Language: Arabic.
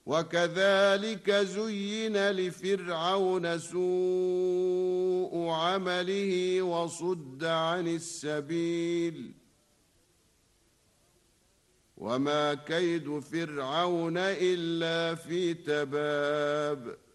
وكذلك زين لفرعون سوء عمله وصد عن السبيل وما كيد فرعون إلا في تباب